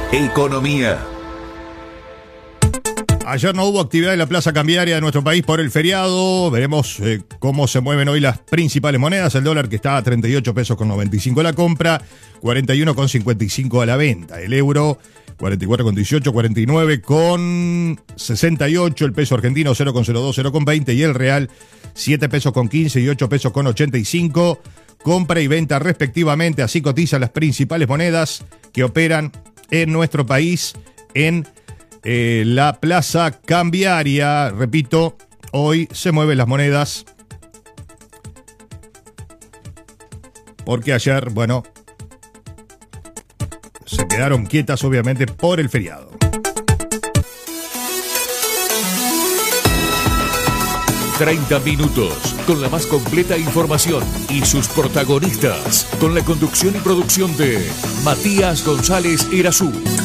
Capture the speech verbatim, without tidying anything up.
Economía. Ayer no hubo actividad en la plaza cambiaria de nuestro país por el feriado. Veremos eh, cómo se mueven hoy las principales monedas. El dólar, que está a treinta y ocho pesos con noventa y cinco a la compra, cuarenta y uno con cincuenta y cinco a la venta. El euro, cuarenta y cuatro con dieciocho, cuarenta y nueve con sesenta y ocho. El peso argentino, cero con cero dos, cero con veinte. Y el real, siete pesos con quince y ocho pesos con ochenta y cinco. Compra y venta respectivamente. Así cotizan las principales monedas que operan en nuestro país en Eh, la plaza cambiaria. Repito, hoy se mueven las monedas porque ayer, bueno, se quedaron quietas obviamente por el feriado. treinta minutos con la más completa información y sus protagonistas, con la conducción y producción de Matías González Irazú.